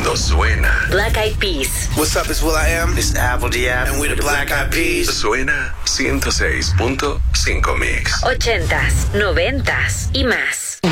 cuando suena. Black Eyed Peas. What's up, it's will.i.am. This is Apple D.F. And we're the Black Eyed Peas. Suena 106.5 Mix. 80s, 90s y más.